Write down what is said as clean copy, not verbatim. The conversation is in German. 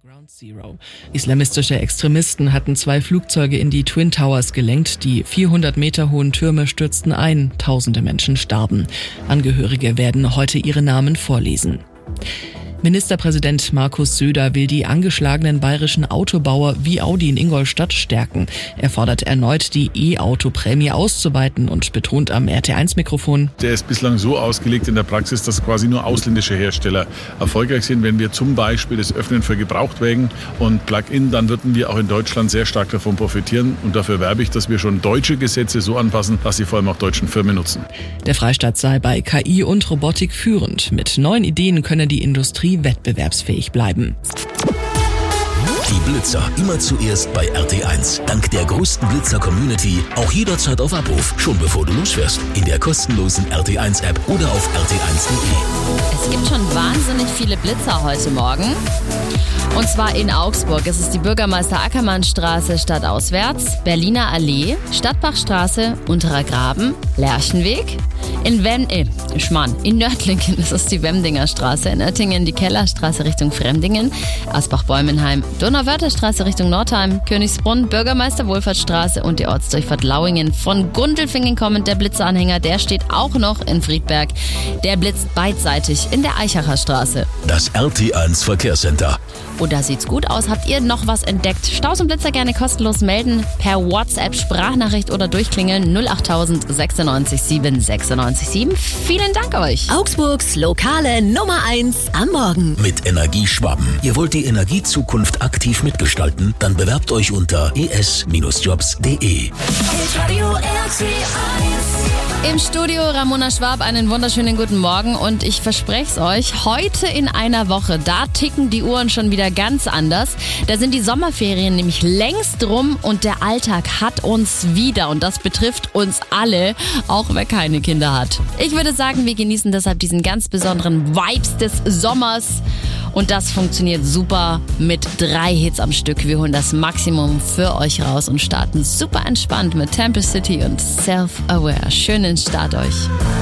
Ground Zero. Islamistische Extremisten hatten 2 Flugzeuge in die Twin Towers gelenkt. Die 400 Meter hohen Türme stürzten ein. Tausende Menschen starben. Angehörige werden heute ihre Namen vorlesen. Ministerpräsident Markus Söder will die angeschlagenen bayerischen Autobauer wie Audi in Ingolstadt stärken. Er fordert erneut, die E-Auto-Prämie auszuweiten und betont am RT1-Mikrofon: Der ist bislang so ausgelegt in der Praxis, dass quasi nur ausländische Hersteller erfolgreich sind. Wenn wir zum Beispiel das öffnen für Gebrauchtwagen und Plug-in, dann würden wir auch in Deutschland sehr stark davon profitieren. Und dafür werbe ich, dass wir schon deutsche Gesetze so anpassen, dass sie vor allem auch deutschen Firmen nutzen. Der Freistaat sei bei KI und Robotik führend. Mit neuen Ideen könne die Industrie wettbewerbsfähig bleiben. Die Blitzer immer zuerst bei RT1. Dank der größten Blitzer-Community auch jederzeit auf Abruf, schon bevor du losfährst. In der kostenlosen RT1-App oder auf rt1.de. Es gibt schon wahnsinnig viele Blitzer heute Morgen. Und zwar in Augsburg. Es ist die Bürgermeister-Ackermann-Straße stadtauswärts, Berliner Allee, Stadtbachstraße, Unterer Graben, Lerchenweg. In Nördlingen ist es die Wemdinger Straße, in Oettingen die Kellerstraße Richtung Fremdingen, Asbach-Bäumenheim, Donauwörtherstraße Richtung Nordheim, Königsbrunn, Bürgermeister-Wohlfahrtsstraße und die Ortsdurchfahrt Lauingen. Von Gundelfingen kommend der Blitzeranhänger, der steht auch noch in Friedberg. Der blitzt beidseitig in der Eichacher Straße. Das RT1 Verkehrscenter. Oh, da sieht's gut aus. Habt ihr noch was entdeckt? Staus und Blitzer gerne kostenlos melden per WhatsApp, Sprachnachricht oder durchklingeln 08000 96 7 96 7. Vielen Dank euch. Augsburgs lokale Nummer 1 am Morgen. Mit Energieschwaben. Ihr wollt die Energiezukunft aktiv mitgestalten? Dann bewerbt euch unter es-jobs.de. Im Studio Ramona Schwab, einen wunderschönen guten Morgen und ich verspreche es euch, heute in einer Woche, da ticken die Uhren schon wieder ganz anders. Da sind die Sommerferien nämlich längst rum und der Alltag hat uns wieder und das betrifft uns alle, auch wer keine Kinder hat. Ich würde sagen, wir genießen deshalb diesen ganz besonderen Vibes des Sommers und das funktioniert super mit 3 Hits am Stück. Wir holen das Maximum für euch raus und starten super entspannt mit Temple City und Self-Aware. Schönen Start euch.